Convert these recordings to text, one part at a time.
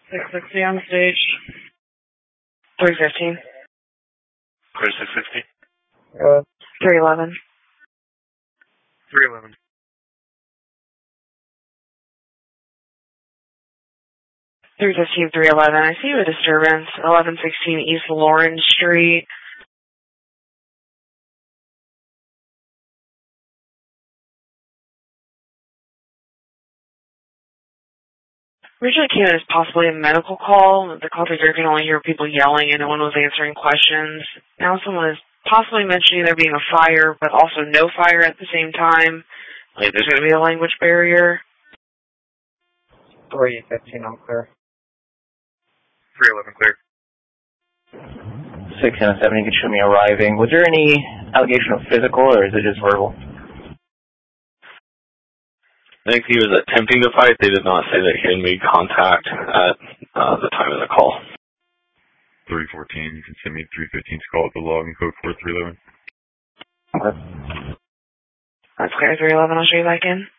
660 on stage. 315. Clear 660. 311. 311. 315, 311. I see a disturbance. 1116 East Lawrence Street. Originally came in as possibly a medical call. The call figure can only hear people yelling and no one was answering questions. Now someone is possibly mentioning there being a fire, but also no fire at the same time. Like there's going to be a language barrier. 315, I'm clear. 311 clear. 607, you can show me arriving. Was there any allegation of physical or is it just verbal? I think he was attempting to fight. They did not say that he had made contact at the time of the call. 314, you can send me 315's call at the log and code 4311. Okay. That's clear, 311. I'll show you back in.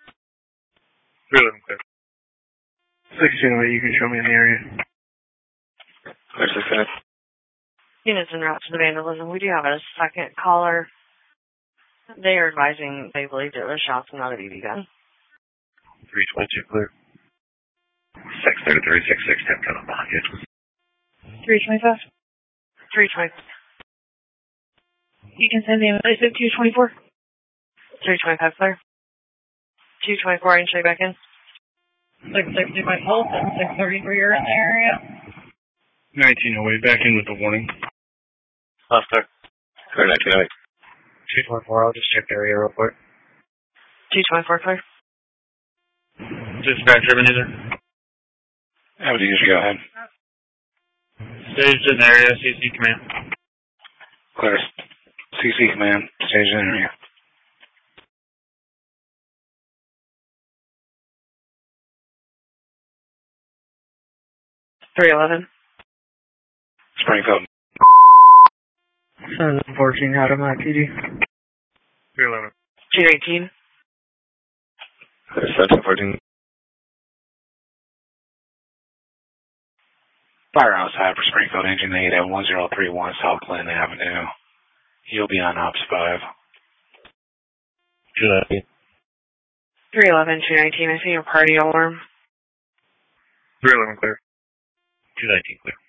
311 clear. 608, you can show me in the area. Clear 608. Units en route to the vandalism. We do have a second caller. They are advising they believed it was shots and not a BB gun. 322 clear. 633, 66, 10 gun on pocket. 325. 320. You can send the ambulance at 224. 325 clear. 224, I can show you back in. 660 by pulse and 633 are in the area. 1908, back in with the warning. Left clear. Clear 1908. 224, I'll just check the area real quick. 224 clear. Dispatch Ebenezer. Ebenezer, go ahead. Staged in area, CC command. Clear. CC command. Stage in area. .311. Springfield. 714, out of my PD. 311. 219. Clear 714. Fire outside for Springfield Engine 8 at 1031 South Glen Avenue. You'll be on Ops 5. 219. 311, 219. I see your party alarm. 311 clear. 219 clear.